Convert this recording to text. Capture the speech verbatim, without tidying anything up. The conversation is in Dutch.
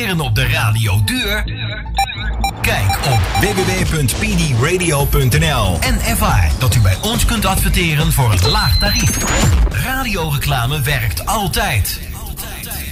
adverteren op de radio duur? Kijk op w w w punt p d radio punt n l en ervaar dat u bij ons kunt adverteren voor een laag tarief. Radioreclame werkt altijd.